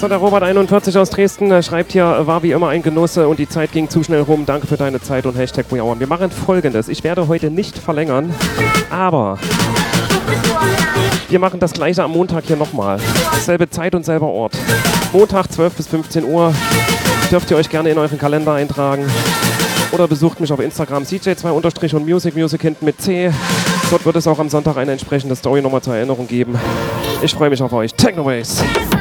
So, der Robert41 aus Dresden schreibt hier, war wie immer ein Genuss und die Zeit ging zu schnell rum. Danke für deine Zeit und Hashtag WeHour. Wir machen Folgendes. Ich werde heute nicht verlängern, aber wir machen das gleiche am Montag hier nochmal. Selbe Zeit und selber Ort. Montag 12 bis 15 Uhr. Dürft ihr euch gerne in euren Kalender eintragen. Oder besucht mich auf Instagram CJ2_ und Music hinten mit C. Dort wird es auch am Sonntag eine entsprechende Story nochmal zur Erinnerung geben. Ich freue mich auf euch. Technoways!